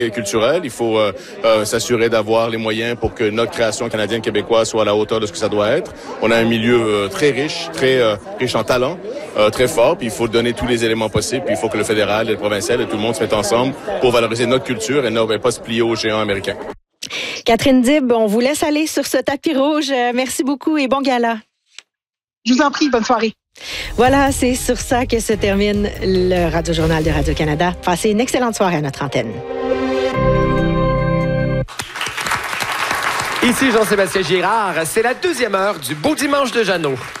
culturel. Il faut s'assurer d'avoir les moyens pour que notre création canadienne-québécoise soit à la hauteur de ce que ça doit être. On a un milieu très riche en talent, très fort, puis il faut donner tous les éléments possibles, puis il faut que le fédéral et le provincial et tout le monde se mettent ensemble pour valoriser notre culture et ne pas se plier aux géants américains. Catherine Dib, on vous laisse aller sur ce tapis rouge. Merci beaucoup et bon gala. Je vous en prie, bonne soirée. Voilà, c'est sur ça que se termine le Radio-Journal de Radio-Canada. Passez une excellente soirée à notre antenne. Ici Jean-Sébastien Girard, c'est la 2e heure du Beau Dimanche de Jeannot.